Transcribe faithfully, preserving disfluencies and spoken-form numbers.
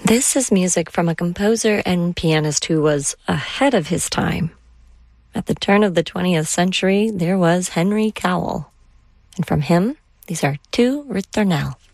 This is music from a composer and pianist who was ahead of his time. At the turn of the twentieth century, there was Henry Cowell. And from him, these are two Ritornelle.